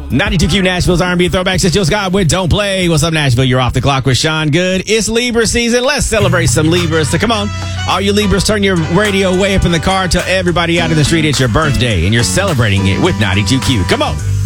92Q Nashville's R&B Throwbacks. It's Jill Scott with Don't Play. What's up, Nashville? You're off the clock with Sean Good. It's Libra season. Let's celebrate some Libras. So come on. All you Libras, turn your radio way up in the car. Tell everybody out in the street it's your birthday and you're celebrating it with 92Q. Come on.